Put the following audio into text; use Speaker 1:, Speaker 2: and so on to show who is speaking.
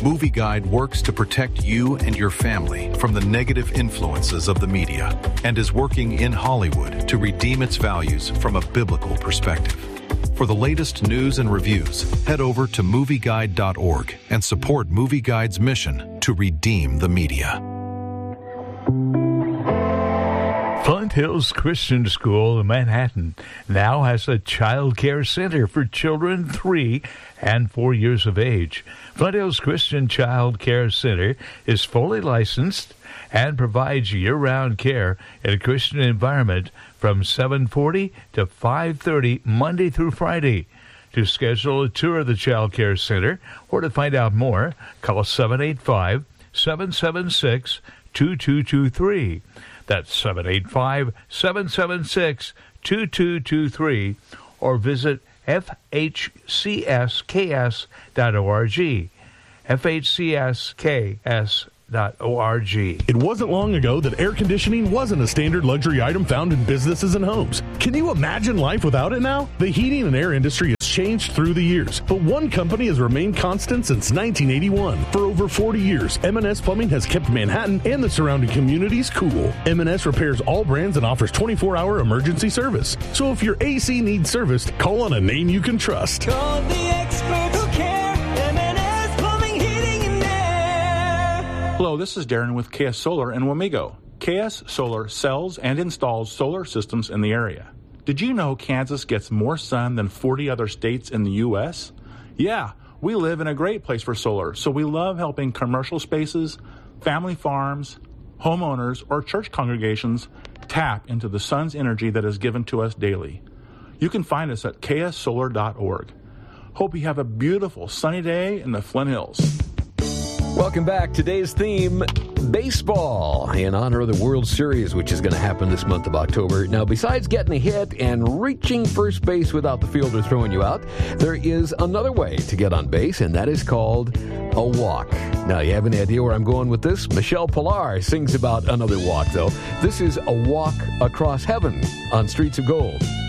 Speaker 1: Movie Guide works to protect you and your family from the negative influences of the media and is working in Hollywood to redeem its values from a biblical perspective. For the latest news and reviews, head over to movieguide.org and support Movie Guide's mission to redeem the media.
Speaker 2: Flint Hills Christian School in Manhattan now has a child care center for children 3 and 4 years of age. Flint Hills Christian Child Care Center is fully licensed and provides year-round care in a Christian environment from 7:40 to 5:30 Monday through Friday. To schedule a tour of the Child Care Center or to find out more, call 785-776-2223. That's 785-776-2223, or visit fhcsks.org. fhcsks.org.
Speaker 3: It wasn't long ago that air conditioning wasn't a standard luxury item found in businesses and homes. Can you imagine life without it now? The heating and air industry has changed through the years, but one company has remained constant since 1981. For over 40 years, M&S Plumbing has kept Manhattan and the surrounding communities cool. M&S repairs all brands and offers 24-hour emergency service. So if your AC needs serviced, call on a name you can trust.
Speaker 4: Call the expert who care. M&S Plumbing, Heating, and Air.
Speaker 5: Hello, this is Darren with KS Solar in Wamego. KS Solar sells and installs solar systems in the area. Did you know Kansas gets more sun than 40 other states in the U.S.? Yeah, we live in a great place for solar, so we love helping commercial spaces, family farms, homeowners, or church congregations tap into the sun's energy that is given to us daily. You can find us at kssolar.org. Hope you have a beautiful sunny day in the Flint Hills.
Speaker 6: Welcome back. Today's theme, baseball, in honor of the World Series, which is going to happen this month of October. Now, besides getting a hit and reaching first base without the fielder throwing you out, there is another way to get on base, and that is called a walk. Now, you have any idea where I'm going with this? Michelle Pillar sings about another walk, though. This is A Walk Across Heaven on Streets of Gold.